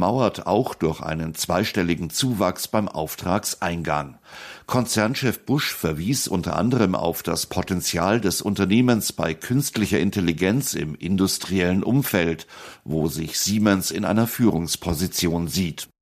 untermauert auch durch einen zweistelligen Zuwachs beim Auftragseingang. Konzernchef Busch verwies unter anderem auf das Potenzial des Unternehmens bei künstlicher Intelligenz im industriellen Umfeld, wo sich Siemens in einer Führungsposition sieht.